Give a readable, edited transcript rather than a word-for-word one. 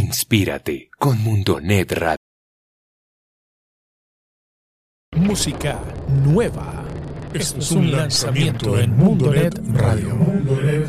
Inspírate con Mundonet Radio. Música nueva. Esto es un lanzamiento en Mundonet Radio.